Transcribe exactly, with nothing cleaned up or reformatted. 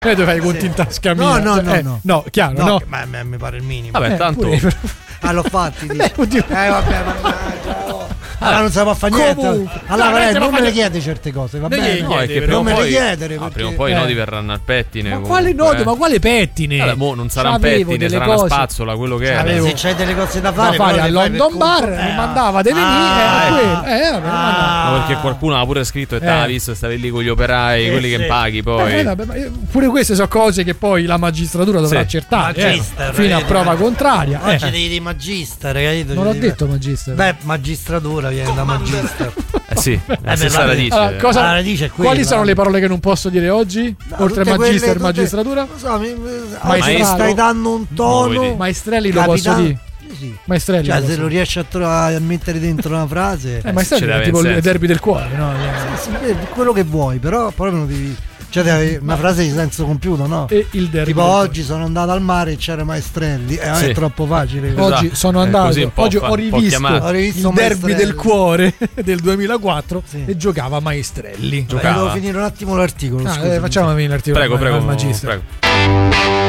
E dove fai i conti in tasca mia? No, no, no, eh, no. No, chiaro, no. no. Che, ma, ma mi pare il minimo. Vabbè, Eh, tanto. pure- Ah, l'ho fatti. Beh, dico. oddio. Eh, vabbè, mannaggia. oh. Allora non si può fare niente. Comunque. Allora, No, Valeri, non non si me può le fare- chiede certe cose, va Non bene? gliele No, è chiede, che però. prima o non me le poi, chiedere, ah, perché- prima o poi i Eh. nodi verranno al pettine. Ma comunque, quale nodi? eh. Ma quale pettine? Vabbè, mo non sarà un C'avevo pettine, delle sarà una cose spazzola, quello che è. C'avevo- Se c'hai delle cose da da fare, fare però al le fai per London conto- Bar, eh, mi mandava di venire, ah, eh, ecco. quello. Eh, vabbè, Ah. No, perché qualcuno ha pure scritto e te Eh. l'ha visto, stavi lì con gli operai, Eh, quelli che sì. paghi poi. Eh, vabbè, ma io- pure queste sono cose che poi la magistratura dovrà Sì. accertare, eh, Magister, fino a vedi, prova mag- contraria. eh. Oggi devi di magister, capito? Non ho Devi- detto magister. Beh, magistratura viene da magister. Eh sì, la beh, stessa vabbè. radice. Allora, cosa- La radice è quella. quali sono le parole che non posso dire oggi? No, Oltre tutte magister, quelle- tutte- magistratura? Non so, mi, mi- Maestrale. oggi stai dando un tono. Muoviti. Maestrelli lo posso Capitan- dire. Sì, sì. Maestrelli Cioè, lo se posso lo dire. riesci a, trovare, a mettere dentro una frase, Eh, Maestrelli ce è l'aveva tipo in il senso. derby del cuore, no? sì, sì, quello che vuoi, però proprio non devi. Cioè, devi- una frase di senso compiuto, no? E il derby. Tipo del cuore. oggi sono andato al mare e c'era Maestrelli. Eh, Sì. È troppo facile. Esatto. Oggi sono Eh, andato, così un po' oggi fa- ho un po' rivisto, chiamato. Ho rivisto il derby Maestrelli. del cuore del duemilaquattro Sì. e giocava Maestrelli. Vabbè, Giocava. devo finire un attimo l'articolo. Ah, scusami. eh, facciamo venire l'articolo Prego, al- prego, al magister. prego.